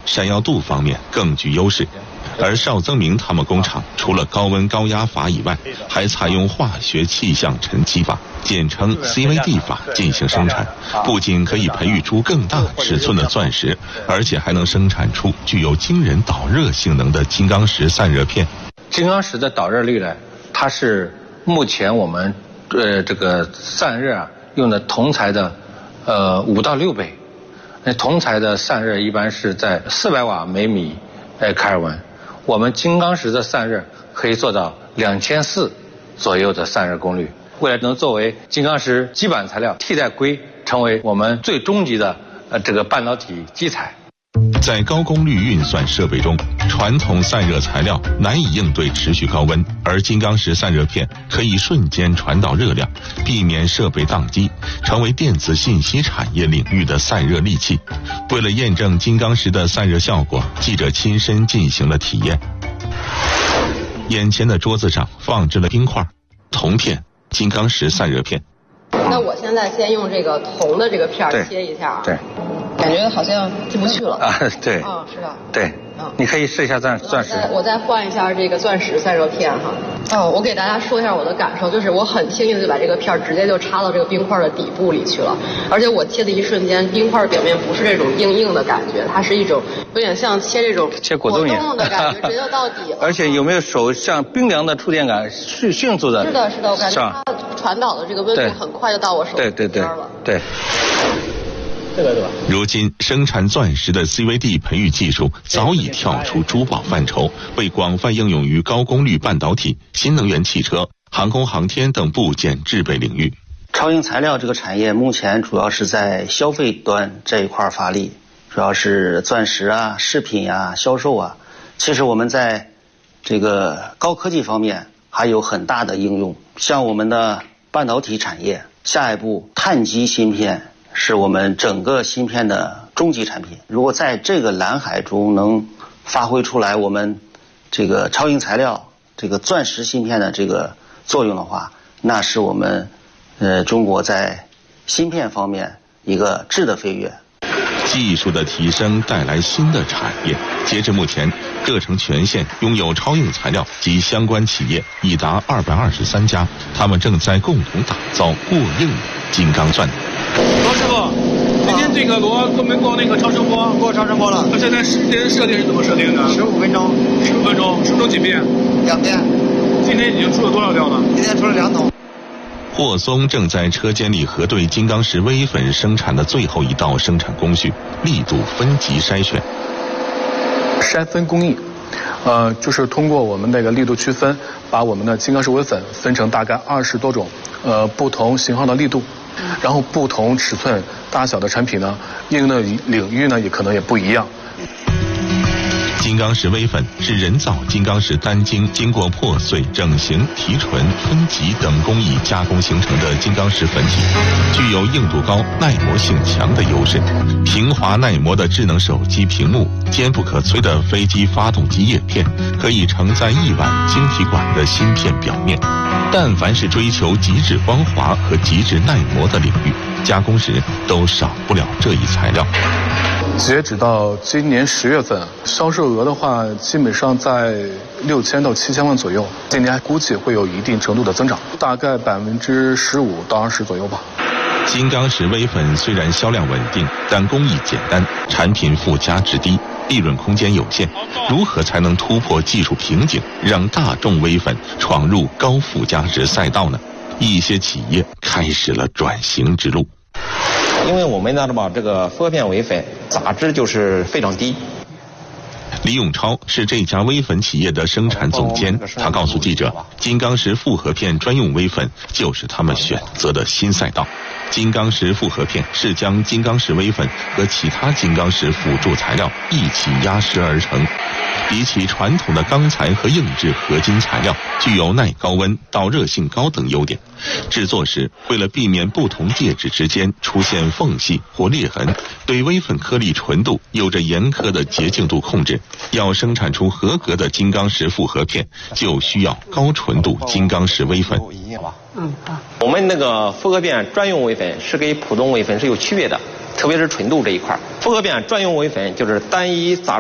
闪耀度方面更具优势。而邵增明他们工厂除了高温高压法以外，还采用化学气象沉积法，简称 CVD 法进行生产，不仅可以培育出更大尺寸的钻石，而且还能生产出具有惊人导热性能的金刚石散热片。 金刚石的导热率呢，它是目前我们这个散热用的铜材的5到6倍。那铜材的散热一般是在400瓦每米开尔文，我们金刚石的散热可以做到2400左右的散热功率，未来能作为金刚石基板材料替代硅，成为我们最终极的这个半导体基材。 在高功率运算设备中，传统散热材料难以应对持续高温，而金刚石散热片可以瞬间传导热量，避免设备宕机，成为电子信息产业领域的散热利器。为了验证金刚石的散热效果，记者亲身进行了体验。眼前的桌子上放置了冰块、铜片、金刚石散热片。 那我现在先用这个铜的这个片切一下， 对， 感觉好像进不去了啊，对， 是吧？ 对，你可以试一下钻石。 我再换一下这个钻石散热片哈。我给大家说一下我的感受，就是我很轻易的就把这个片直接就插到这个冰块的底部里去了，而且我切的一瞬间，冰块表面不是这种硬的感觉，它是一种有点像切这种果冻的感觉，直接就到底了。 而且有没有手像冰凉的触电感，迅速的？ 是的，我感觉它传导的这个温度很快就到我手边了。 对。 对吧？如今生产钻石的 CVD 培育技术早已跳出珠宝范畴，被广泛应用于高功率半导体、新能源汽车、航空航天等部件制备领域。 超硬材料这个产业目前主要是在消费端这一块发力，主要是钻石啊、饰品啊、销售啊。其实我们在这个高科技方面还有很大的应用，像我们的半导体产业，下一步碳基芯片是我们整个芯片的终极产品。如果在这个蓝海中能发挥出来我们这个超硬材料、这个钻石芯片的这个作用的话，那是我们中国在芯片方面一个质的飞跃。 技术的提升带来新的产业。截至目前，各城全县拥有超硬材料及相关企业已达223家，他们正在共同打造过硬的金刚钻。 罗师傅，今天这个螺过没过那个超声波？ 过超声波了。 那现在时间设定是怎么设定的 ？15分钟。 15分钟，是不是几遍 ？2遍。 今天已经出了多少吊了？ 今天出了2桶。 霍松正在车间里核对金刚石微粉生产的最后一道生产工序——力度分级筛选。 筛分工艺，就是通过我们那个力度区分，把我们的金刚石微粉分成大概20多种，不同型号的力度，然后不同尺寸大小的产品呢，应用的领域呢也可能也不一样。 金刚石微粉是人造金刚石单晶经过破碎、整形、提纯、分级等工艺加工形成的金刚石粉体，具有硬度高、耐磨性强的优势。平滑耐磨的智能手机屏幕，坚不可摧的飞机发动机叶片，可以承载1万晶体管的芯片表面。但凡是追求极致光滑和极致耐磨的领域，加工时都少不了这一材料。 截止到今年10月份，销售额的话，基本上在6000到7000万左右。今年估计会有一定程度的增长，大概15%到20%左右吧。 金刚石微粉虽然销量稳定，但工艺简单，产品附加值低，利润空间有限。如何才能突破技术瓶颈，让大众微粉闯入高附加值赛道呢？一些企业开始了转型之路。 因为我们的这个复合片微粉杂质就是非常低。 李永超是这家微粉企业的生产总监，他告诉记者，金刚石复合片专用微粉就是他们选择的新赛道。金刚石复合片是将金刚石微粉和其他金刚石辅助材料一起压实而成，比起传统的钢材和硬质合金材料，具有耐高温、导热性高等优点。制作时，为了避免不同介质之间出现缝隙或裂痕，对微粉颗粒纯度有着严苛的洁净度控制。要生产出合格的金刚石复合片，就需要高纯度金刚石微粉。 我们那个复合片专用微粉是跟普通微粉是有区别的，特别是纯度这一块。复合片专用微粉就是单一杂